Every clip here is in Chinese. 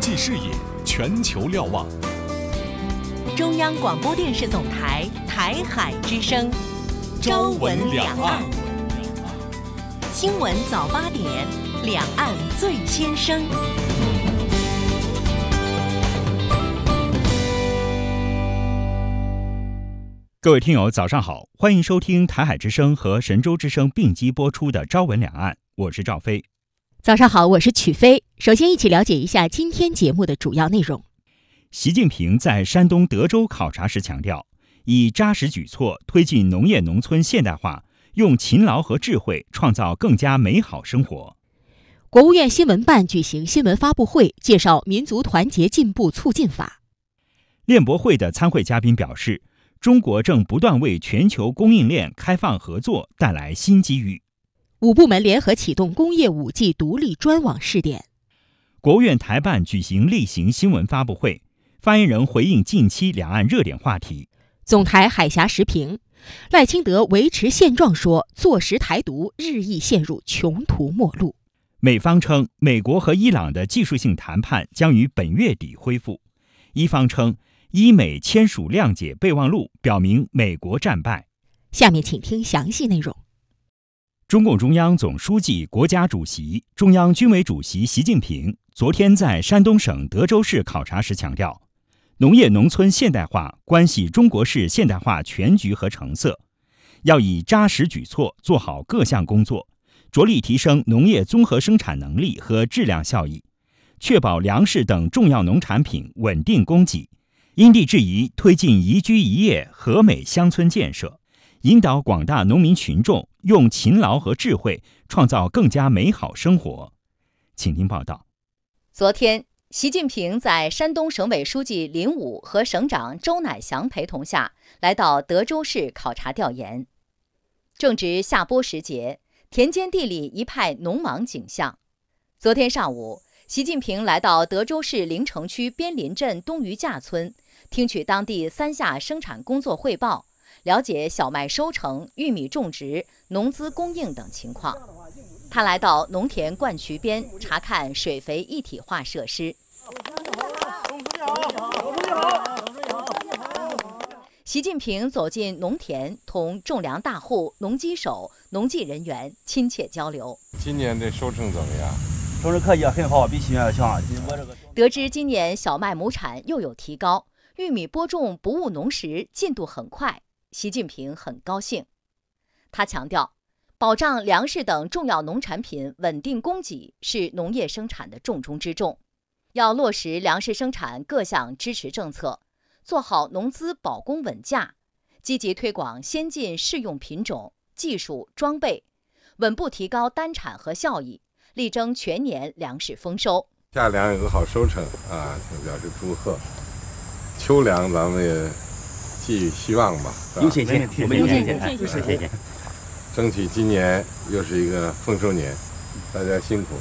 际视野，全球瞭望。 中央广播电视总台台海之声，朝闻两岸。新闻早8点，两岸最先声。 各位听友早上好，欢迎收听台海之声和神州之声并机播出的朝闻两岸，我是赵飞。 早上好，我是曲飞。首先一起了解一下今天节目的主要内容。 习近平在山东德州考察时强调，以扎实举措推进农业农村现代化，用勤劳和智慧创造更加美好生活。 国务院新闻办举行新闻发布会，介绍民族团结进步促进法。 链博会的参会嘉宾表示，中国正不断为全球供应链开放合作带来新机遇。 5部门联合启动工业5G 独立专网试点。 国务院台办举行例行新闻发布会，发言人回应近期两岸热点话题。 总台海峡时评，赖清德维持现状说，坐实台独日益陷入穷途末路。 美方称，美国和伊朗的技术性谈判将于本月底恢复。伊方称，伊美签署谅解备忘录，表明美国战败。 下面请听详细内容。 中共中央总书记、国家主席、中央军委主席习近平昨天在山东省德州市考察时强调，农业农村现代化关系中国式现代化全局和成色，要以扎实举措做好各项工作，着力提升农业综合生产能力和质量效益，确保粮食等重要农产品稳定供给，因地制宜推进宜居宜业和美乡村建设，引导广大农民群众用勤劳和智慧创造更加美好生活。请听报道。 昨天，习近平在山东省委书记林武和省长周乃祥陪同下，来到德州市考察调研。正值夏播时节，田间地里一派农忙景象。昨天上午，习近平来到德州市临城区边林镇东余架村，听取当地3下生产工作汇报，了解小麦收成、玉米种植、农资供应等情况。他来到农田灌渠边查看水肥一体化设施。习近平走进农田，同种粮大户、农机手、农技人员亲切交流。 今年的收成怎么样？ 收成可以很好，比去年要强。 得知今年小麦亩产又有提高，玉米播种不误农时进度很快，习近平很高兴。他强调，保障粮食等重要农产品稳定供给是农业生产的重中之重，要落实粮食生产各项支持政策，做好农资保供稳价，积极推广先进适用品种、技术、装备，稳步提高单产和效益，力争全年粮食丰收。 夏粮有个好收成啊，表示祝贺。秋粮咱们也寄予希望吧。 有信心，我们有信心，有信心。 争取今年又是一个丰收年，大家辛苦。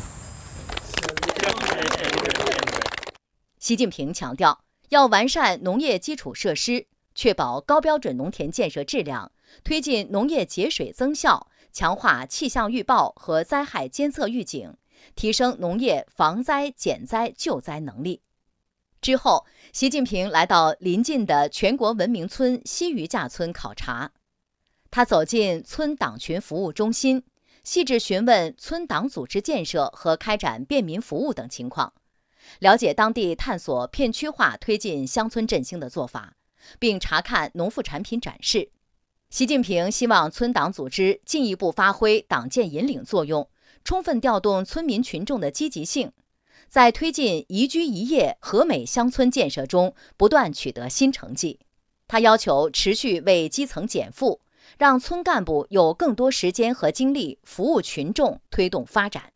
习近平强调，要完善农业基础设施，确保高标准农田建设质量，推进农业节水增效，强化气象预报和灾害监测预警，提升农业防灾减灾救灾能力。之后，习近平来到邻近的全国文明村西余架村考察。他走进村党群服务中心，细致询问村党组织建设和开展便民服务等情况，了解当地探索片区化推进乡村振兴的做法，并查看农副产品展示。习近平希望村党组织进一步发挥党建引领作用，充分调动村民群众的积极性，在推进宜居宜业和美乡村建设中不断取得新成绩。他要求持续为基层减负，让村干部有更多时间和精力服务群众，推动发展。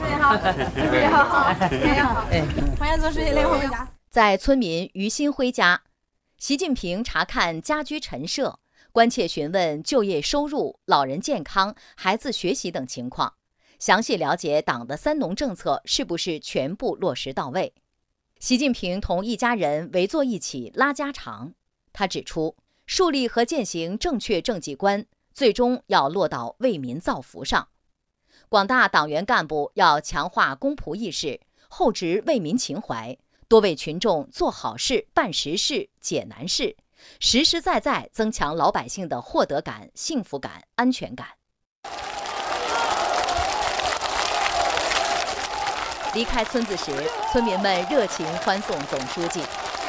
欢迎总书记来我们家。 在村民于新辉家，习近平查看家居陈设，关切询问就业收入、老人健康、孩子学习等情况，详细了解党的3农政策是不是全部落实到位。习近平同一家人围坐一起拉家常。他指出，树立和践行正确政绩观，最终要落到为民造福上。广大党员干部要强化公仆意识，厚植为民情怀， 多为群众做好事、办实事、解难事，实实在在增强老百姓的获得感、幸福感、安全感。离开村子时，村民们热情欢送总书记。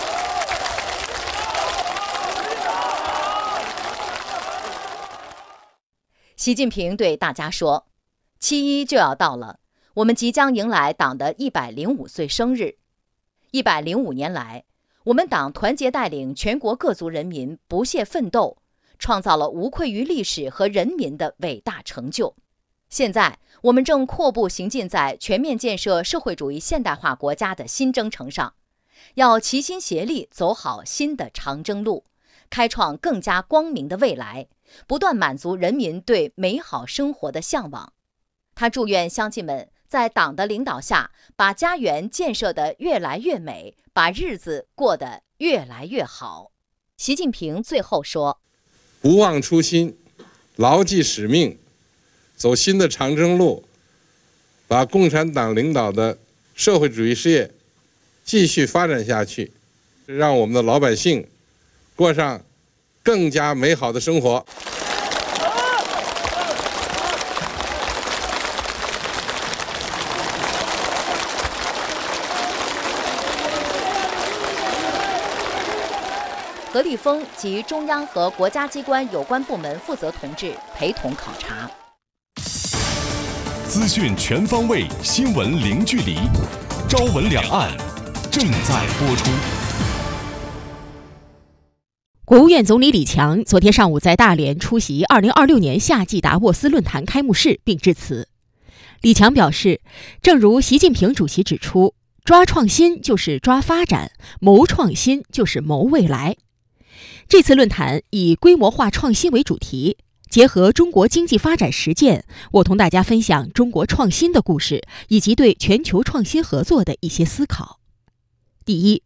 习近平对大家说：“7·1就要到了，我们即将迎来党的105岁生日。105年来，我们党团结带领全国各族人民不懈奋斗，创造了无愧于历史和人民的伟大成就。现在，我们正阔步行进在全面建设社会主义现代化国家的新征程上，要齐心协力走好新的长征路，开创更加光明的未来，不断满足人民对美好生活的向往。”他祝愿乡亲们在党的领导下，把家园建设得越来越美，把日子过得越来越好。习近平最后说：“ 不忘初心，牢记使命，走新的长征路，把共产党领导的社会主义事业继续发展下去，让我们的老百姓过上更加美好的生活。” 何立峰及中央和国家机关有关部门负责同志陪同考察。 资讯全方位，新闻零距离。朝闻两岸正在播出。 国务院总理李强昨天上午在大连出席2026年夏季达沃斯论坛开幕式并致辞。李强表示，正如习近平主席指出，抓创新就是抓发展，谋创新就是谋未来。这次论坛以规模化创新为主题，结合中国经济发展实践，我同大家分享中国创新的故事，以及对全球创新合作的一些思考。第一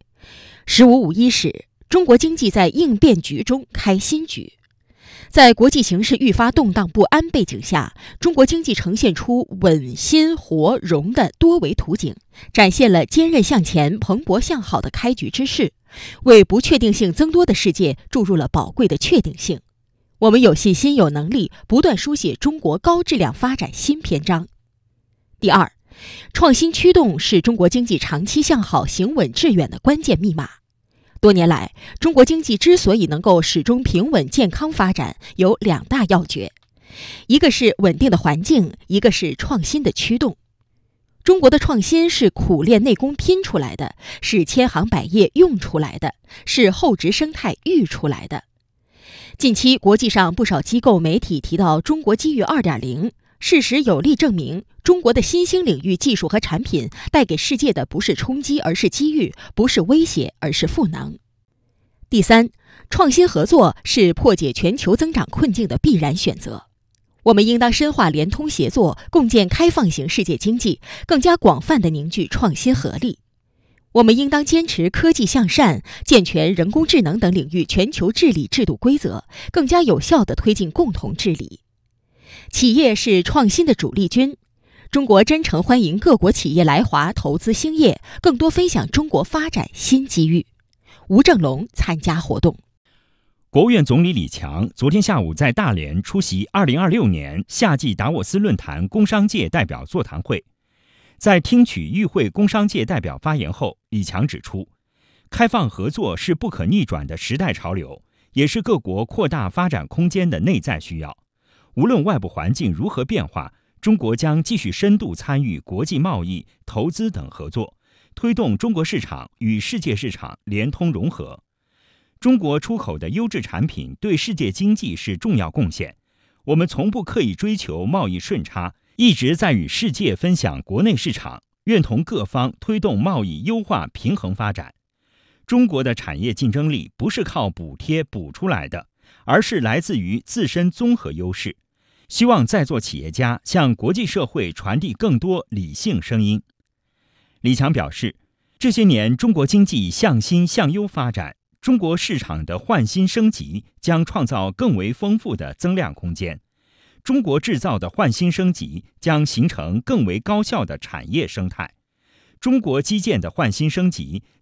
，15·51时，中国经济在应变局中开新局。在国际形势愈发动荡不安背景下，中国经济呈现出稳、新、活、融的多维图景，展现了坚韧向前、蓬勃向好的开局之势，为不确定性增多的世界注入了宝贵的确定性。我们有信心、有能力不断书写中国高质量发展新篇章。第二，创新驱动是中国经济长期向好、行稳致远的关键密码。多年来，中国经济之所以能够始终平稳健康发展，有两大要诀，一个是稳定的环境，一个是创新的驱动。中国的创新是苦练内功拼出来的，是千行百业用出来的，是厚植生态育出来的。近期，国际上不少机构媒体提到中国机遇 2.0， 事实有力证明，中国的新兴领域技术和产品带给世界的不是冲击，而是机遇；不是威胁，而是赋能。第三，创新合作是破解全球增长困境的必然选择。我们应当深化联通协作，共建开放型世界经济，更加广泛地凝聚创新合力。我们应当坚持科技向善，健全人工智能等领域全球治理制度规则，更加有效地推进共同治理。企业是创新的主力军，中国真诚欢迎各国企业来华投资兴业，更多分享中国发展新机遇。吴正龙参加活动。 国务院总理李强昨天下午在大连出席2026年夏季达沃斯论坛工商界代表座谈会。在听取与会工商界代表发言后，李强指出，开放合作是不可逆转的时代潮流，也是各国扩大发展空间的内在需要。无论外部环境如何变化，中国将继续深度参与国际贸易、投资等合作，推动中国市场与世界市场联通融合。中国出口的优质产品对世界经济是重要贡献，我们从不刻意追求贸易顺差，一直在与世界分享国内市场，愿同各方推动贸易优化平衡发展。中国的产业竞争力不是靠补贴补出来的，而是来自于自身综合优势。希望在座企业家向国际社会传递更多理性声音。李强表示，这些年中国经济向新向优发展，中国市场的换新升级将创造更为丰富的增量空间，中国制造的换新升级将形成更为高效的产业生态，中国基建的换新升级